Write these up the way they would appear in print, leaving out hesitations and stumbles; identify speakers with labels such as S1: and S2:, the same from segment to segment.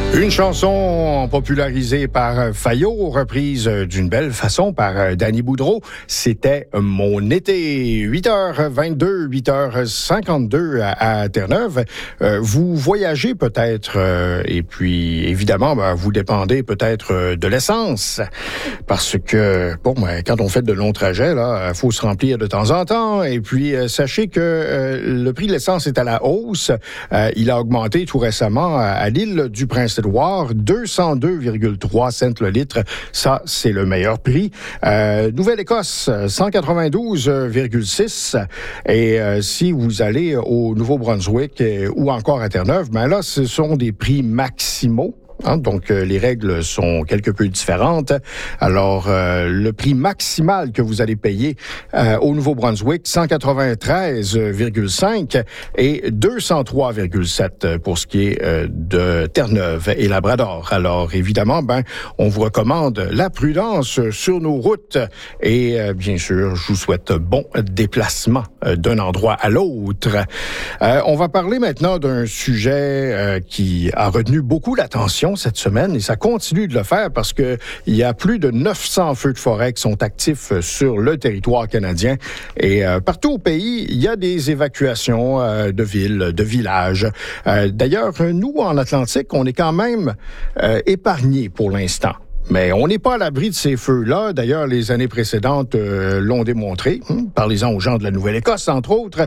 S1: Une chanson popularisée par Fayot, reprise d'une belle façon par Danny Boudreau. C'était Mon été. 8h22, 8h52 à Terre-Neuve. Vous voyagez peut-être et puis évidemment, vous dépendez peut-être de l'essence parce que, quand on fait de longs trajets, là, faut se remplir de temps en temps. Et puis, sachez que le prix de l'essence est à la hausse. Il a augmenté tout récemment à l'île du Prince-Édouard, 202,3 cents le litre. Ça, c'est le meilleur prix. Nouvelle-Écosse, 192,6. Et si vous allez au Nouveau-Brunswick ou encore à Terre-Neuve, là, ce sont des prix maximaux. Donc, les règles sont quelque peu différentes. Alors, le prix maximal que vous allez payer au Nouveau-Brunswick, 193,5 et 203,7 pour ce qui est de Terre-Neuve et Labrador. Alors, évidemment, on vous recommande la prudence sur nos routes et, bien sûr, je vous souhaite bon déplacement d'un endroit à l'autre. On va parler maintenant d'un sujet qui a retenu beaucoup l'attention cette semaine et ça continue de le faire parce que il y a plus de 900 feux de forêt qui sont actifs sur le territoire canadien et partout au pays, il y a des évacuations de villes, de villages. D'ailleurs, nous, en Atlantique, on est quand même épargnés pour l'instant. Mais on n'est pas à l'abri de ces feux-là. D'ailleurs, les années précédentes l'ont démontré. Parlez-en aux gens de la Nouvelle-Écosse, entre autres.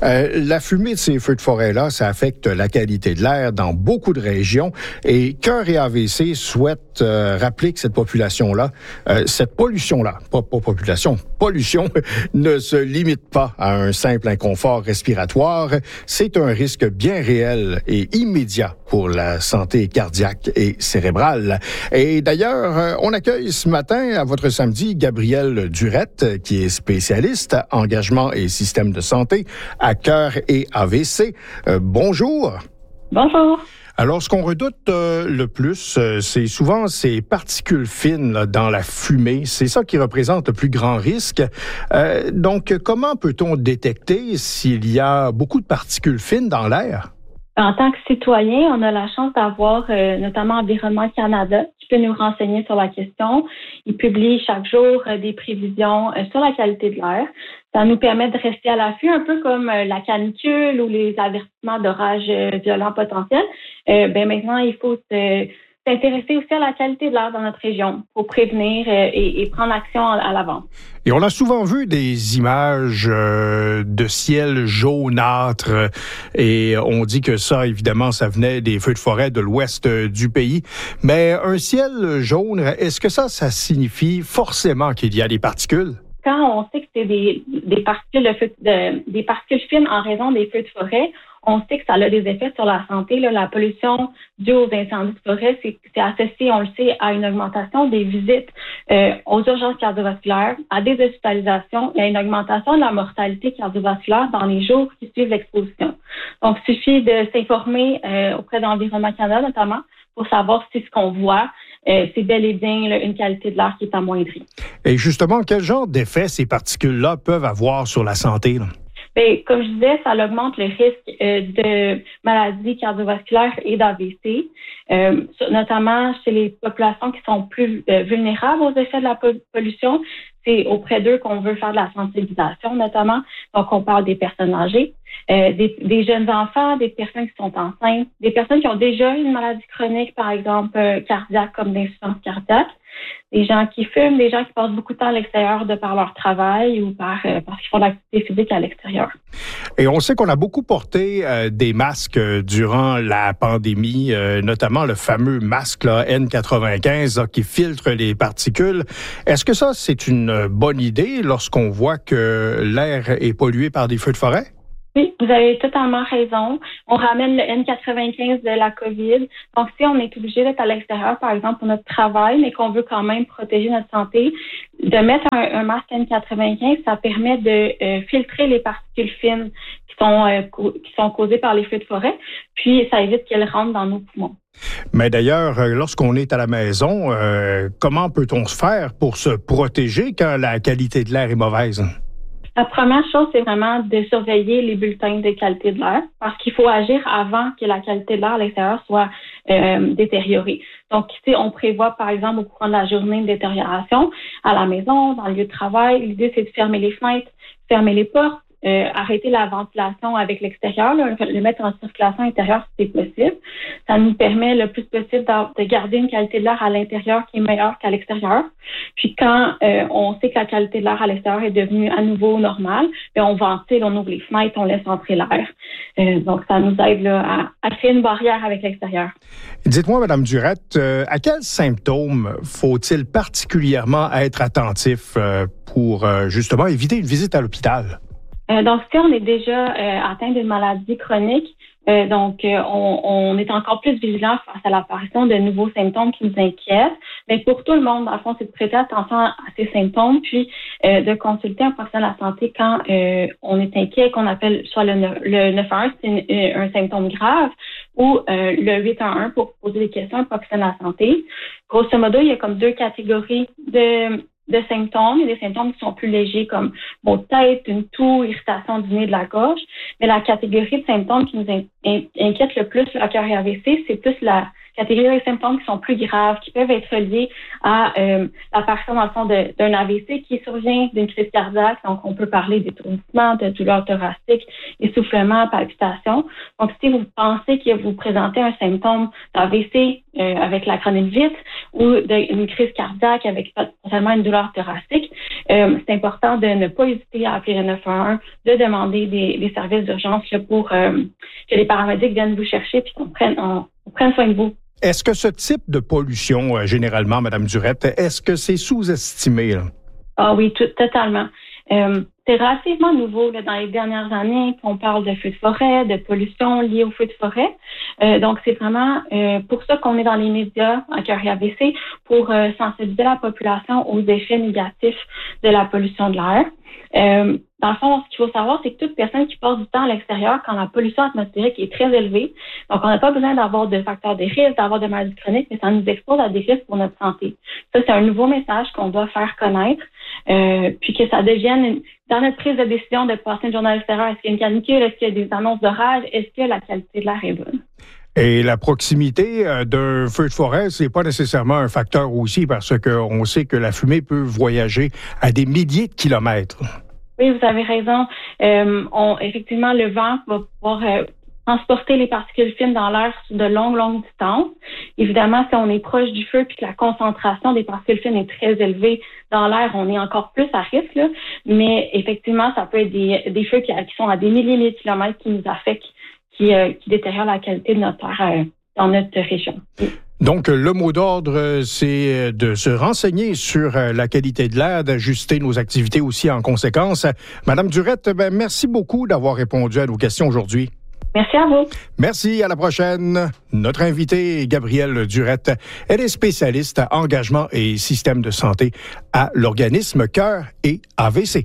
S1: La fumée de ces feux de forêt-là, ça affecte la qualité de l'air dans beaucoup de régions. Et Cœur et AVC souhaitent rappeler que cette population-là, cette pollution-là, pas population, pollution, ne se limite pas à un simple inconfort respiratoire. C'est un risque bien réel et immédiat pour la santé cardiaque et cérébrale. Et d'ailleurs, on accueille ce matin, à votre samedi, Gabrielle Durette, qui est spécialiste engagement et système de santé à Cœur et AVC. Bonjour.
S2: Bonjour.
S1: Alors, ce qu'on redoute le plus, c'est souvent ces particules fines là, dans la fumée. C'est ça qui représente le plus grand risque. Donc, comment peut-on détecter s'il y a beaucoup de particules fines dans l'air?
S2: En tant que citoyen, on a la chance d'avoir notamment Environnement Canada qui peut nous renseigner sur la question. Ils publient chaque jour des prévisions sur la qualité de l'air. Ça nous permet de rester à l'affût, un peu comme la canicule ou les avertissements d'orages violents potentiels. Maintenant, il faut s'intéresser aussi à la qualité de l'air dans notre région pour prévenir et prendre action à l'avance.
S1: Et on a souvent vu des images de ciel jaunâtre et on dit que ça, évidemment, ça venait des feux de forêt de l'ouest du pays. Mais un ciel jaune, est-ce que ça signifie forcément qu'il y a des particules?
S2: Quand on sait que c'est des particules des particules fines en raison des feux de forêt, on sait que ça a des effets sur la santé. La pollution due aux incendies de forêt, c'est associé, on le sait, à une augmentation des visites aux urgences cardiovasculaires, à des hospitalisations et à une augmentation de la mortalité cardiovasculaire dans les jours qui suivent l'exposition. Donc, il suffit de s'informer auprès d'Environnement Canada, notamment, pour savoir si ce qu'on voit, c'est bel et bien une qualité de l'air qui est amoindrie.
S1: Et justement, quel genre d'effets ces particules-là peuvent avoir sur la santé, là?
S2: Comme je disais, ça augmente le risque de maladies cardiovasculaires et d'AVC, notamment chez les populations qui sont plus vulnérables aux effets de la pollution. C'est auprès d'eux qu'on veut faire de la sensibilisation, notamment. Donc, on parle des personnes âgées, des jeunes enfants, des personnes qui sont enceintes, des personnes qui ont déjà une maladie chronique, par exemple cardiaque, comme l'insuffisance cardiaque, des gens qui fument, des gens qui passent beaucoup de temps à l'extérieur de par leur travail ou parce qu'ils font de l'activité physique à l'extérieur.
S1: Et on sait qu'on a beaucoup porté des masques durant la pandémie, notamment le fameux masque là, N95 là, qui filtre les particules. Est-ce que ça, c'est une bonne idée lorsqu'on voit que l'air est pollué par des feux de forêt?
S2: Oui, vous avez totalement raison. On ramène le N95 de la COVID. Donc, si on est obligé d'être à l'extérieur, par exemple, pour notre travail, mais qu'on veut quand même protéger notre santé, de mettre un masque N95, ça permet de filtrer les particules fines qui sont causées par les feux de forêt, puis ça évite qu'elles rentrent dans nos poumons.
S1: Mais d'ailleurs, lorsqu'on est à la maison, comment peut-on se faire pour se protéger quand la qualité de l'air est mauvaise?
S2: La première chose, c'est vraiment de surveiller les bulletins de qualité de l'air parce qu'il faut agir avant que la qualité de l'air à l'extérieur soit détériorée. Donc, ici, on prévoit, par exemple, au courant de la journée, une détérioration à la maison, dans le lieu de travail. L'idée, c'est de fermer les fenêtres, fermer les portes, arrêter la ventilation avec l'extérieur, le mettre en circulation intérieure si c'est possible. Ça nous permet le plus possible de garder une qualité de l'air à l'intérieur qui est meilleure qu'à l'extérieur. Puis quand on sait que la qualité de l'air à l'extérieur est devenue à nouveau normale, bien, on ventile, on ouvre les fenêtres, on laisse entrer l'air. Donc, ça nous aide là, à créer une barrière avec l'extérieur.
S1: Dites-moi, Mme Durette, à quels symptômes faut-il particulièrement être attentif pour justement éviter une visite à l'hôpital?
S2: Donc, si on est déjà atteint d'une maladie chronique, on est encore plus vigilant face à l'apparition de nouveaux symptômes qui nous inquiètent. Mais pour tout le monde, dans le fond, c'est de prêter attention à ces symptômes, puis de consulter un professionnel de la santé quand on est inquiet, qu'on appelle soit le 911, c'est un symptôme grave, ou le 811 pour poser des questions à un professionnel de la santé. Grosso modo, il y a comme 2 catégories de symptômes. Il y a des symptômes qui sont plus légers comme maux de tête, une toux, irritation du nez, de la gorge. Mais la catégorie de symptômes qui nous inquiète le plus, le cœur et AVC, c'est plus la catégorie de symptômes qui sont plus graves, qui peuvent être liés à l'apparition dans le fond d'un AVC qui survient d'une crise cardiaque. Donc, on peut parler d'étourdissement, de douleurs thoraciques, essoufflement, palpitations. Donc, si vous pensez que vous présentez un symptôme d'AVC avec la chronique vite ou d'une crise cardiaque avec potentiellement une douleur thoracique, c'est important de ne pas hésiter à appeler le 911, de demander des services d'urgence là, pour que les paramédics viennent vous chercher puis qu'on prenne soin de vous.
S1: Est-ce que ce type de pollution, généralement, Mme Durette, est-ce que c'est sous-estimé? Là?
S2: Ah oui, totalement. C'est relativement nouveau là, dans les dernières années qu'on parle de feux de forêt, de pollution liée aux feux de forêt. Donc, c'est vraiment pour ça qu'on est dans les médias en cœur et AVC pour sensibiliser la population aux effets négatifs de la pollution de l'air. Dans le fond, ce qu'il faut savoir, c'est que toute personne qui passe du temps à l'extérieur quand la pollution atmosphérique est très élevée, donc on n'a pas besoin d'avoir de facteurs de risque, d'avoir de maladies chroniques, mais ça nous expose à des risques pour notre santé. Ça, c'est un nouveau message qu'on doit faire connaître, puis que ça devienne, dans notre prise de décision de passer une journée à l'extérieur, est-ce qu'il y a une canicule, est-ce qu'il y a des annonces d'orage, est-ce que la qualité de l'air est bonne?
S1: Et la proximité d'un feu de forêt, c'est pas nécessairement un facteur aussi parce qu'on sait que la fumée peut voyager à des milliers de kilomètres.
S2: Oui, vous avez raison. Effectivement, le vent va pouvoir transporter les particules fines dans l'air sur de longues distances. Évidemment, si on est proche du feu puis que la concentration des particules fines est très élevée dans l'air, on est encore plus à risque. Là. Mais effectivement, ça peut être des feux qui sont à des milliers de kilomètres qui nous affectent, qui détériorent la qualité de notre air dans notre région.
S1: Donc, le mot d'ordre, c'est de se renseigner sur la qualité de l'air, d'ajuster nos activités aussi en conséquence. Madame Durette, merci beaucoup d'avoir répondu à nos questions aujourd'hui.
S2: Merci à vous.
S1: Merci, à la prochaine. Notre invitée, Gabrielle Durette, elle est spécialiste engagement et système de santé à l'organisme Cœur et AVC.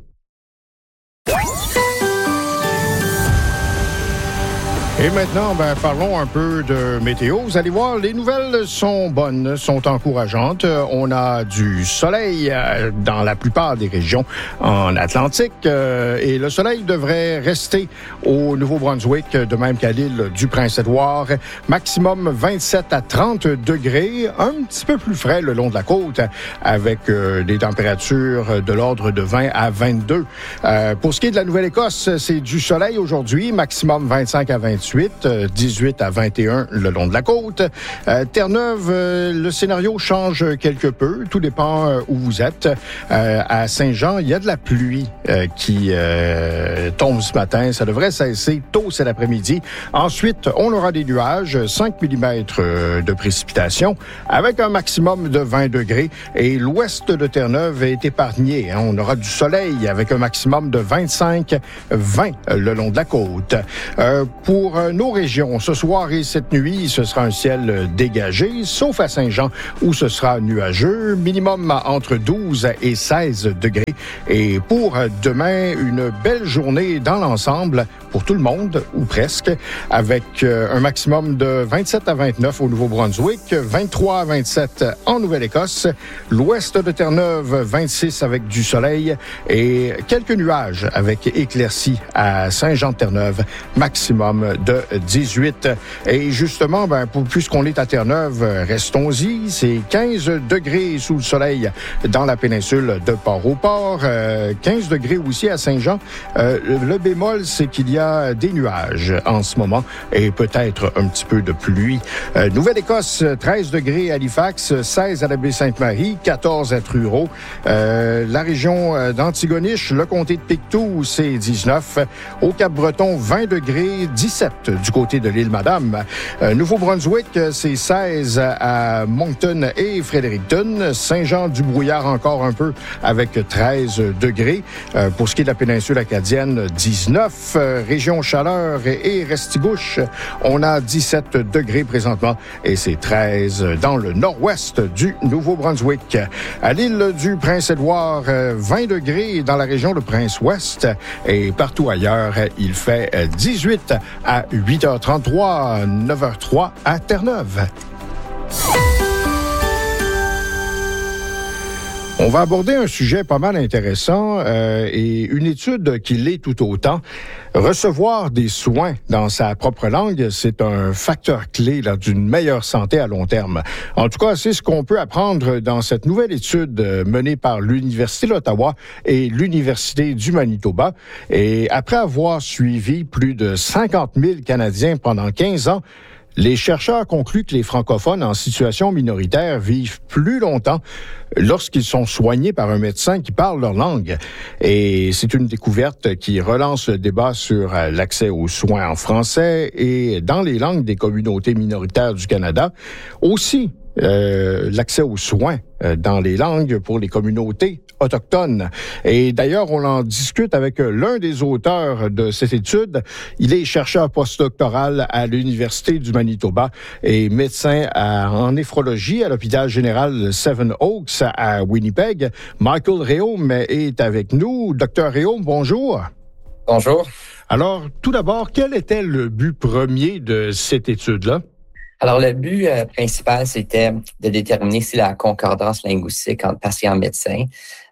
S1: Et maintenant, parlons un peu de météo. Vous allez voir, les nouvelles sont bonnes, sont encourageantes. On a du soleil dans la plupart des régions en Atlantique et le soleil devrait rester au Nouveau-Brunswick, de même qu'à l'île du Prince-Édouard. Maximum 27 à 30 degrés, un petit peu plus frais le long de la côte avec des températures de l'ordre de 20 à 22. Pour ce qui est de la Nouvelle-Écosse, c'est du soleil aujourd'hui, maximum 25 à 28. 18 à 21 le long de la côte. Terre-Neuve, le scénario change quelque peu. Tout dépend où vous êtes. À Saint-Jean, il y a de la pluie qui tombe ce matin. Ça devrait cesser tôt cet après-midi. Ensuite, on aura des nuages, 5 mm de précipitations avec un maximum de 20 degrés. Et l'ouest de Terre-Neuve est épargné. On aura du soleil avec un maximum de 25-20 le long de la côte. Pour nos régions, ce soir et cette nuit, ce sera un ciel dégagé, sauf à Saint-Jean où ce sera nuageux, minimum entre 12 et 16 degrés. Et pour demain, une belle journée dans l'ensemble pour tout le monde, ou presque, avec un maximum de 27 à 29 au Nouveau-Brunswick, 23 à 27 en Nouvelle-Écosse, l'ouest de Terre-Neuve, 26 avec du soleil et quelques nuages avec éclaircies à Saint-Jean-de-Terre-Neuve, maximum de 18. Et justement, puisqu'on est à Terre-Neuve, restons-y, c'est 15 degrés sous le soleil dans la péninsule de Port-au-Port, 15 degrés aussi à Saint-Jean. Le bémol, c'est qu'il y a des nuages en ce moment et peut-être un petit peu de pluie. Nouvelle-Écosse, 13 degrés à Halifax, 16 à la Baie-Sainte-Marie, 14 à Truro. La région d'Antigonish, le comté de Pictou, c'est 19. Au Cap-Breton, 20 degrés, 17 du côté de l'île Madame. Nouveau-Brunswick, c'est 16 à Moncton et Fredericton. Saint-Jean-du-Brouillard encore un peu avec 13 degrés. Pour ce qui est de la péninsule acadienne, 19. Région Chaleur et Restigouche, on a 17 degrés présentement et c'est 13 dans le nord-ouest du Nouveau-Brunswick. À l'île du Prince-Édouard, 20 degrés dans la région de Prince-Ouest et partout ailleurs, il fait 18 à 8h33, 9h03 à Terre-Neuve. On va aborder un sujet pas mal intéressant et une étude qui l'est tout autant. Recevoir des soins dans sa propre langue, c'est un facteur clé d'une meilleure santé à long terme. En tout cas, c'est ce qu'on peut apprendre dans cette nouvelle étude menée par l'Université d'Ottawa et l'Université du Manitoba. Et après avoir suivi plus de 50 000 Canadiens pendant 15 ans, les chercheurs concluent que les francophones en situation minoritaire vivent plus longtemps lorsqu'ils sont soignés par un médecin qui parle leur langue. Et c'est une découverte qui relance le débat sur l'accès aux soins en français et dans les langues des communautés minoritaires du Canada. Aussi, l'accès aux soins dans les langues pour les communautés autochtones. Et d'ailleurs, on en discute avec l'un des auteurs de cette étude. Il est chercheur postdoctoral à l'Université du Manitoba et médecin en néphrologie à l'hôpital général Seven Oaks à Winnipeg. Michael Réaume est avec nous. Docteur Réaume, bonjour.
S3: Bonjour.
S1: Alors, tout d'abord, quel était le but premier de cette étude-là?
S3: Alors, le but principal, c'était de déterminer si la concordance linguistique entre patient et médecin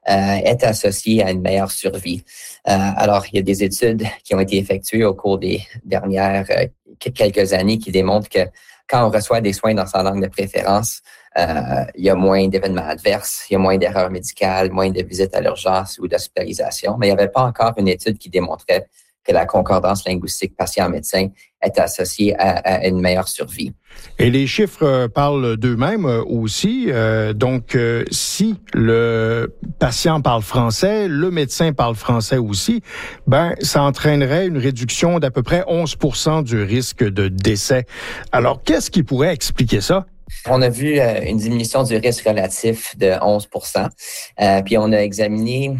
S3: est associée à une meilleure survie. Alors, il y a des études qui ont été effectuées au cours des dernières quelques années qui démontrent que quand on reçoit des soins dans sa langue de préférence, il y a moins d'événements adverses, il y a moins d'erreurs médicales, moins de visites à l'urgence ou d'hospitalisation. Mais il n'y avait pas encore une étude qui démontrait que la concordance linguistique patient-médecin est associée à une meilleure survie.
S1: Et les chiffres parlent d'eux-mêmes aussi. Donc, si le patient parle français, le médecin parle français aussi, ça entraînerait une réduction d'à peu près 11% du risque de décès. Alors, qu'est-ce qui pourrait expliquer ça?
S3: On a vu une diminution du risque relatif de 11%. Puis on a examiné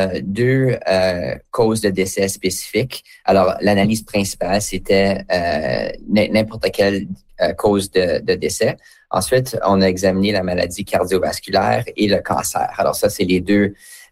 S3: deux causes de décès spécifiques. Alors, l'analyse principale, c'était n'importe quelle cause de décès. Ensuite, on a examiné la maladie cardiovasculaire et le cancer. Alors ça, c'est les deux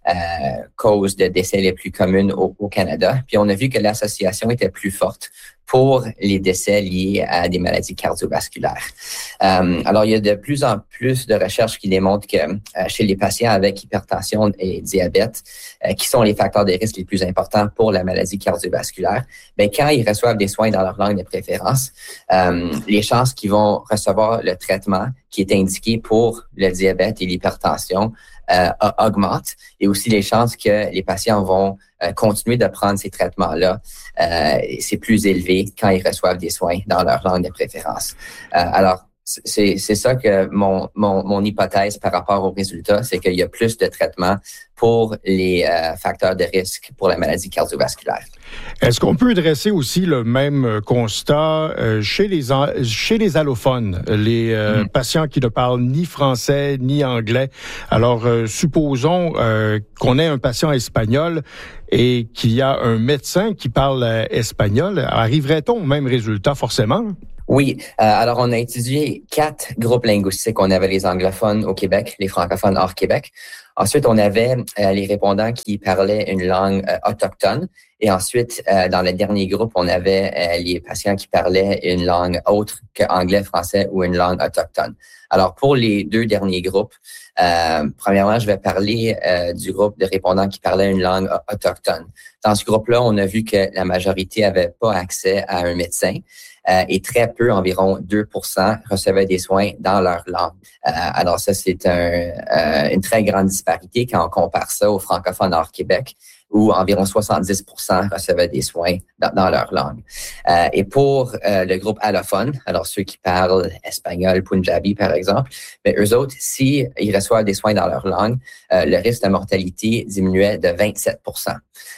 S3: causes de décès les plus communes au Canada. Puis on a vu que l'association était plus forte pour les décès liés à des maladies cardiovasculaires. Alors, il y a de plus en plus de recherches qui démontrent que chez les patients avec hypertension et diabète, qui sont les facteurs de risque les plus importants pour la maladie cardiovasculaire, quand ils reçoivent des soins dans leur langue de préférence, les chances qu'ils vont recevoir le traitement qui est indiqué pour le diabète et l'hypertension augmentent, et aussi les chances que les patients vont continuer de prendre ces traitements-là, c'est plus élevé quand ils reçoivent des soins dans leur langue de préférence. Alors, c'est ça que mon hypothèse par rapport aux résultats, c'est qu'il y a plus de traitements pour les facteurs de risque pour la maladie cardiovasculaire.
S1: Est-ce qu'on peut dresser aussi le même constat chez les allophones, les patients qui ne parlent ni français ni anglais? Alors, supposons qu'on ait un patient espagnol et qu'il y a un médecin qui parle espagnol. Arriverait-on au même résultat forcément?
S3: Oui, alors on a étudié 4 groupes linguistiques. On avait les anglophones au Québec, les francophones hors Québec. Ensuite, on avait les répondants qui parlaient une langue autochtone. Et ensuite, dans le dernier groupe, on avait les patients qui parlaient une langue autre que anglais, français ou une langue autochtone. Alors, pour les 2 derniers groupes, premièrement, je vais parler du groupe de répondants qui parlaient une langue autochtone. Dans ce groupe-là, on a vu que la majorité n'avait pas accès à un médecin. Et très peu, environ 2%, recevaient des soins dans leur langue. Alors ça, c'est une très grande disparité quand on compare ça aux francophones hors Québec, où environ 70% recevaient des soins dans leur langue. Et pour le groupe allophone, alors ceux qui parlent espagnol, punjabi par exemple, mais eux autres, si ils reçoivent des soins dans leur langue, le risque de mortalité diminuait de 27%.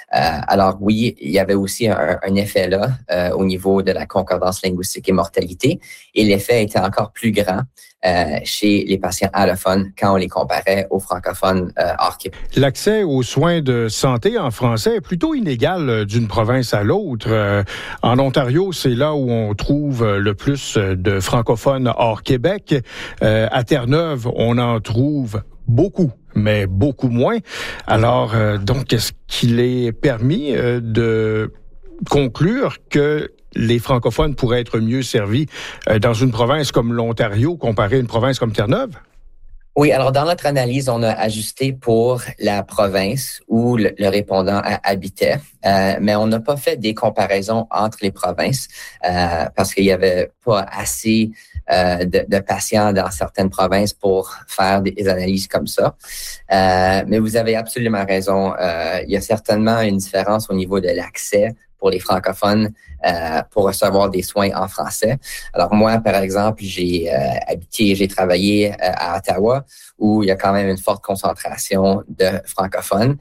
S3: Alors oui, il y avait aussi un effet là au niveau de la concordance linguistique et mortalité, et l'effet était encore plus grand chez les patients allophones quand on les comparait aux francophones hors Québec.
S1: L'accès aux soins de santé en français est plutôt inégal d'une province à l'autre. En Ontario, c'est là où on trouve le plus de francophones hors Québec. À Terre-Neuve, on en trouve beaucoup, mais beaucoup moins. Alors, donc, est-ce qu'il est permis de conclure que les francophones pourraient être mieux servis dans une province comme l'Ontario comparé à une province comme Terre-Neuve?
S3: Oui, alors dans notre analyse, on a ajusté pour la province où le répondant habitait, mais on n'a pas fait des comparaisons entre les provinces parce qu'il n'y avait pas assez de patients dans certaines provinces pour faire des analyses comme ça. Mais vous avez absolument raison. Il y a certainement une différence au niveau de l'accès pour les francophones pour recevoir des soins en français. Alors moi, par exemple, j'ai travaillé à Ottawa, où il y a quand même une forte concentration de francophones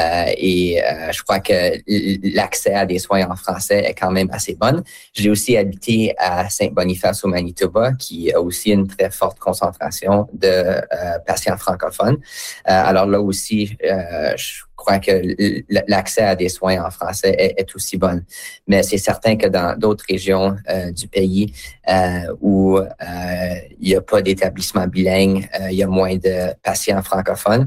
S3: et je crois que l'accès à des soins en français est quand même assez bonne. J'ai aussi habité à Saint-Boniface au Manitoba, qui a aussi une très forte concentration de patients francophones. Alors là aussi, je crois que l'accès à des soins en français est aussi bon. Mais c'est certain que dans d'autres régions du pays où il n'y a pas d'établissement bilingue, il y a moins de patients francophones.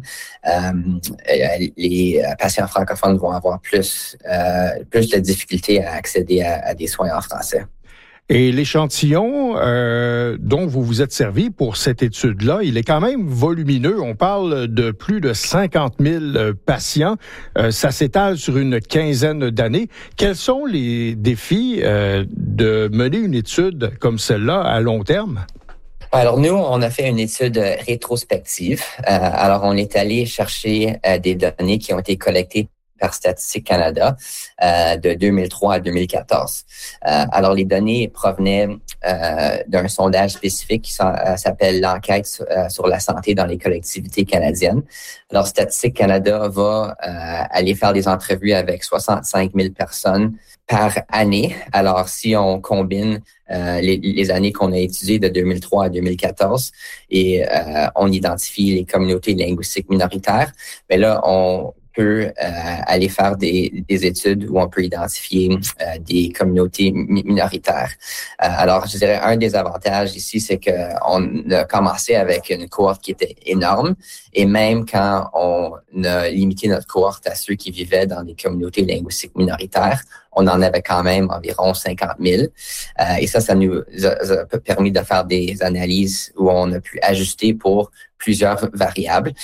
S3: Les patients francophones vont avoir plus de difficultés à accéder à des soins en français.
S1: Et l'échantillon dont vous vous êtes servi pour cette étude-là, il est quand même volumineux. On parle de plus de 50 000 patients. Ça s'étale sur une quinzaine d'années. Quels sont les défis de mener une étude comme celle-là à long terme?
S3: Alors, nous, on a fait une étude rétrospective. Alors, on est allé chercher des données qui ont été collectées par Statistique Canada de 2003 à 2014. Alors, les données provenaient d'un sondage spécifique qui s'appelle l'enquête sur la santé dans les collectivités canadiennes. Alors, Statistique Canada va aller faire des entrevues avec 65 000 personnes par année. Alors, si on combine les années qu'on a étudiées de 2003 à 2014 et on identifie les communautés linguistiques minoritaires, mais là, on peut aller faire des études où on peut identifier des communautés minoritaires. Alors, je dirais, un des avantages ici, c'est qu'on a commencé avec une cohorte qui était énorme et même quand on a limité notre cohorte à ceux qui vivaient dans des communautés linguistiques minoritaires, on en avait quand même environ 50 000. Et ça nous a permis de faire des analyses où on a pu ajuster pour plusieurs variables.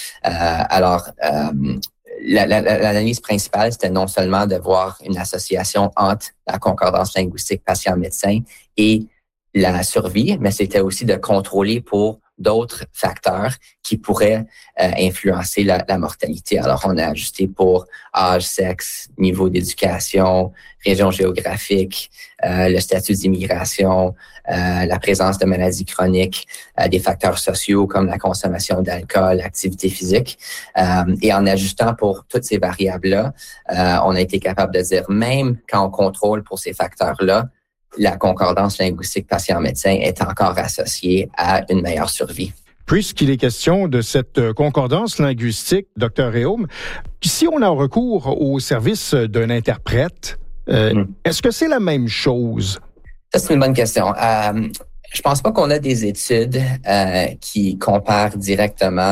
S3: L'analyse principale, c'était non seulement de voir une association entre la concordance linguistique patient-médecin et la survie, mais c'était aussi de contrôler pour d'autres facteurs qui pourraient influencer la mortalité. Alors, on a ajusté pour âge, sexe, niveau d'éducation, région géographique, le statut d'immigration, la présence de maladies chroniques, des facteurs sociaux comme la consommation d'alcool, l'activité physique. Et en ajustant pour toutes ces variables-là, on a été capable de dire, même quand on contrôle pour ces facteurs-là, la concordance linguistique patient-médecin est encore associée à une meilleure survie.
S1: Puisqu'il est question de cette concordance linguistique, Dr. Réaume, si on a recours au service d'un interprète, est-ce que c'est la même chose?
S3: Ça, c'est une bonne question. Je pense pas qu'on a des études qui comparent directement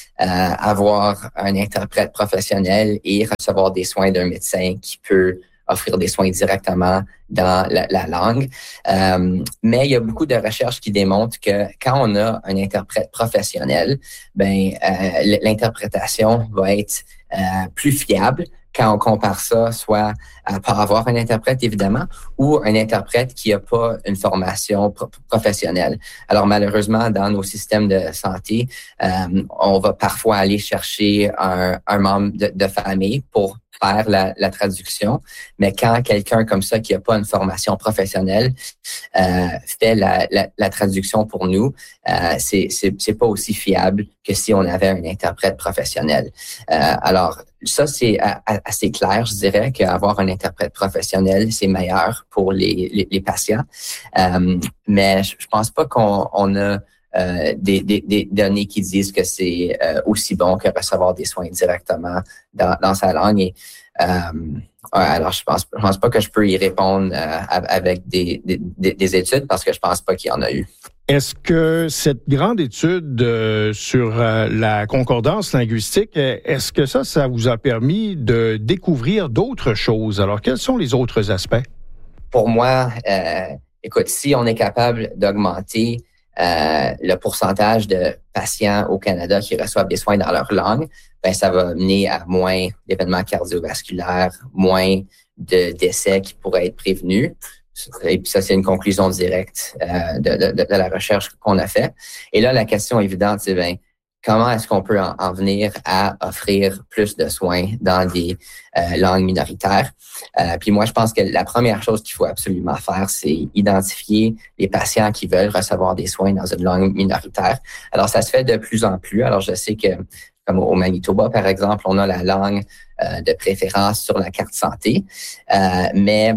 S3: avoir un interprète professionnel et recevoir des soins d'un médecin qui peut offrir des soins directement dans la langue. Mais il y a beaucoup de recherches qui démontrent que quand on a un interprète professionnel, l'interprétation va être plus fiable quand on compare ça soit par avoir un interprète, évidemment, ou un interprète qui n'a pas une formation professionnelle. Alors, malheureusement, dans nos systèmes de santé, on va parfois aller chercher un membre de famille pour faire la traduction, mais quand quelqu'un comme ça qui n'a pas une formation professionnelle fait la traduction pour nous, c'est pas aussi fiable que si on avait un interprète professionnel. Alors, ça, c'est assez clair, je dirais, qu'avoir un interprète professionnel, c'est meilleur pour les patients. Mais je pense pas qu'on a des données qui disent que c'est aussi bon que recevoir des soins directement dans sa langue. Et, alors, je pense pas que je peux y répondre avec des études parce que je pense pas qu'il y en a eu.
S1: Est-ce que cette grande étude sur la concordance linguistique, est-ce que ça vous a permis de découvrir d'autres choses? Alors, quels sont les autres aspects?
S3: Pour moi, écoute, si on est capable d'augmenter le pourcentage de patients au Canada qui reçoivent des soins dans leur langue, ça va mener à moins d'événements cardiovasculaires, moins de décès qui pourraient être prévenus. Et puis ça, c'est une conclusion directe de la recherche qu'on a fait. Et là, la question évidente, c'est comment est-ce qu'on peut en venir à offrir plus de soins dans des langues minoritaires? Puis moi, je pense que la première chose qu'il faut absolument faire, c'est identifier les patients qui veulent recevoir des soins dans une langue minoritaire. Alors, ça se fait de plus en plus. Alors, je sais que, comme au Manitoba, par exemple, on a la langue de préférence sur la carte santé, mais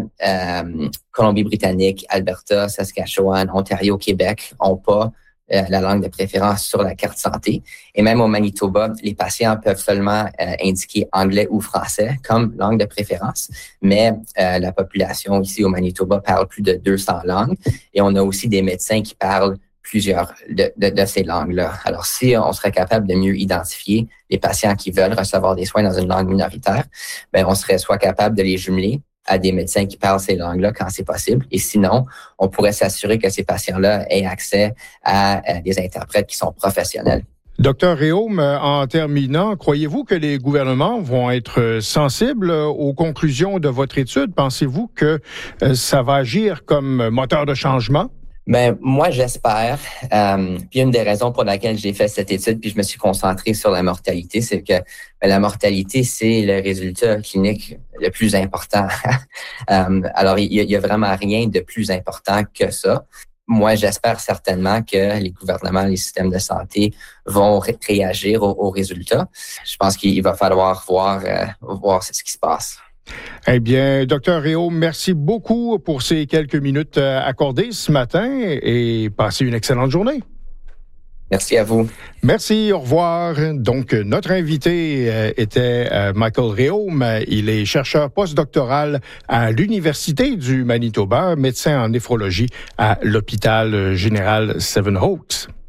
S3: Colombie-Britannique, Alberta, Saskatchewan, Ontario, Québec n'ont pas la langue de préférence sur la carte santé. Et même au Manitoba, les patients peuvent seulement indiquer anglais ou français comme langue de préférence, mais la population ici au Manitoba parle plus de 200 langues et on a aussi des médecins qui parlent plusieurs de ces langues-là. Alors, si on serait capable de mieux identifier les patients qui veulent recevoir des soins dans une langue minoritaire, on serait soit capable de les jumeler à des médecins qui parlent ces langues-là quand c'est possible. Et sinon, on pourrait s'assurer que ces patients-là aient accès à des interprètes qui sont professionnels.
S1: Docteur Réaume, en terminant, croyez-vous que les gouvernements vont être sensibles aux conclusions de votre étude? Pensez-vous que ça va agir comme moteur de changement?
S3: Moi, j'espère. Puis une des raisons pour laquelle j'ai fait cette étude, puis je me suis concentré sur la mortalité, c'est que la mortalité, c'est le résultat clinique le plus important. Alors, il y a vraiment rien de plus important que ça. Moi, j'espère certainement que les gouvernements, les systèmes de santé vont réagir aux résultats. Je pense qu'il va falloir voir ce qui se passe.
S1: Eh bien, Dr. Réaume, merci beaucoup pour ces quelques minutes accordées ce matin et passez une excellente journée.
S3: Merci à vous.
S1: Merci, au revoir. Donc, notre invité était Michael Réaume. Il est chercheur postdoctoral à l'Université du Manitoba, médecin en néphrologie à l'hôpital général Seven Oaks.